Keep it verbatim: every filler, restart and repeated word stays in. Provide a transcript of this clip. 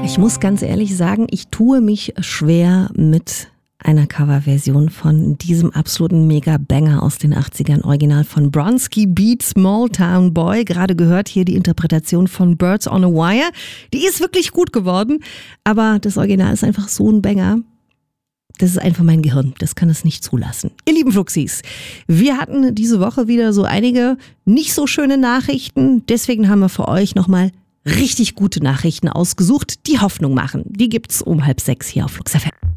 Ich muss ganz ehrlich sagen, ich tue mich schwer mit einer Coverversion von diesem absoluten Mega-Banger aus den achtzigern, Original von Bronski Beat, Small Town Boy. Gerade gehört hier die Interpretation von Birds on a Wire. Die ist wirklich gut geworden, aber das Original ist einfach so ein Banger. Das ist einfach mein Gehirn, das kann es nicht zulassen. Ihr lieben Fluxis, wir hatten diese Woche wieder so einige nicht so schöne Nachrichten. Deswegen haben wir für euch nochmal richtig gute Nachrichten ausgesucht, die Hoffnung machen. Die gibt's um halb sechs hier auf Flux F M.